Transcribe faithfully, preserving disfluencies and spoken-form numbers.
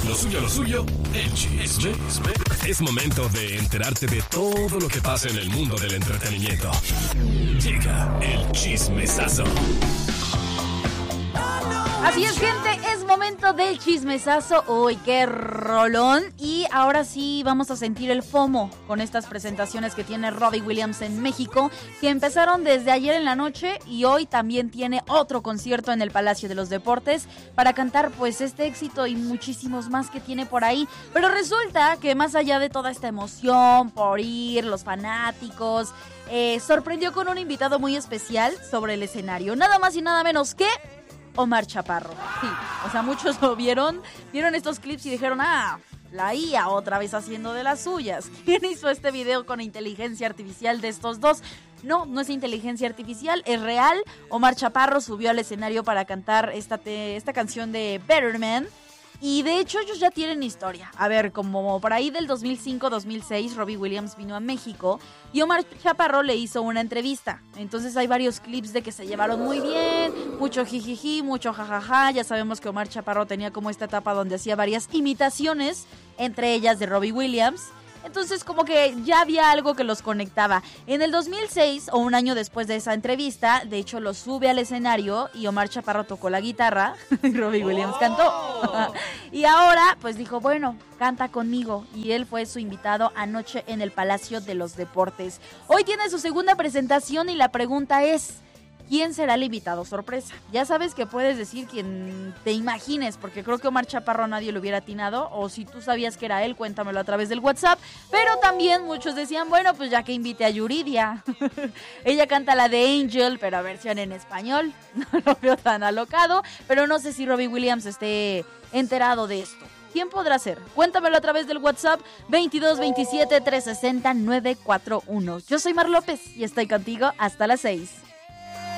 Lo suyo, lo suyo, el chisme. Es momento de enterarte de todo lo que pasa en el mundo del entretenimiento. Llega el chismesazo. Así es, gente, es momento del chismesazo. Uy, qué rolón. Y ahora sí vamos a sentir el FOMO con estas presentaciones que tiene Robbie Williams en México, que empezaron desde ayer en la noche y hoy también tiene otro concierto en el Palacio de los Deportes para cantar pues este éxito y muchísimos más que tiene por ahí. Pero resulta que más allá de toda esta emoción por ir, los fanáticos, eh, sorprendió con un invitado muy especial sobre el escenario. Nada más y nada menos que Omar Chaparro. Sí, o sea, muchos lo vieron, vieron estos clips y dijeron, ah, la I A otra vez haciendo de las suyas. ¿Quién hizo este video con inteligencia artificial de estos dos? No, no es inteligencia artificial, es real. Omar Chaparro subió al escenario para cantar esta, te, esta canción de Better Man. Y de hecho ellos ya tienen historia. A ver, como por ahí del dos mil cinco dos mil seis, Robbie Williams vino a México y Omar Chaparro le hizo una entrevista. Entonces hay varios clips de que se llevaron muy bien, mucho jijiji, mucho jajaja. Ya sabemos que Omar Chaparro tenía como esta etapa donde hacía varias imitaciones, entre ellas de Robbie Williams. Entonces como que ya había algo que los conectaba. En el dos mil seis, o un año después de esa entrevista, de hecho lo sube al escenario y Omar Chaparro tocó la guitarra y Robbie Williams cantó. Y ahora pues dijo, bueno, canta conmigo. Y él fue su invitado anoche en el Palacio de los Deportes. Hoy tiene su segunda presentación y la pregunta es, ¿quién será el invitado sorpresa? Ya sabes que puedes decir quien te imagines, porque creo que Omar Chaparro nadie lo hubiera atinado, o si tú sabías que era él, cuéntamelo a través del WhatsApp. Pero también muchos decían, bueno, pues ya que invite a Yuridia. Ella canta la de Angel, pero a versión en español. No lo veo tan alocado, pero no sé si Robbie Williams esté enterado de esto. ¿Quién podrá ser? Cuéntamelo a través del WhatsApp veintidós veintisiete trescientos sesenta nueve cuarenta y uno. Yo soy Mar López y estoy contigo hasta las seis.